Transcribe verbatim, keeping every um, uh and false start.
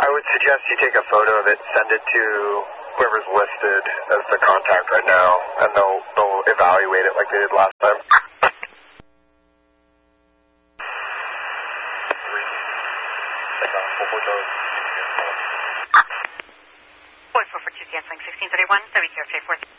would suggest you take a photo of it, send it to whoever's listed as the contact right now, and they'll, they'll evaluate it like they did last time. Boy, four four two, canceling sixteen thirty-one, W K R J four.